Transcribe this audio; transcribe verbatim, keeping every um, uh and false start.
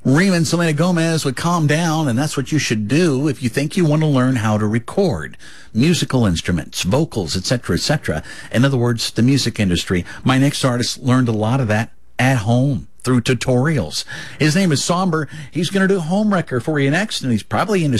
Rima and Selena Gomez would calm down, and that's what you should do if you think you want to learn how to record musical instruments, vocals, et cetera, et cetera. In other words, the music industry. My next artist learned a lot of that at home through tutorials. His name is Somber. He's going to do a home wrecker for you next, and he's probably into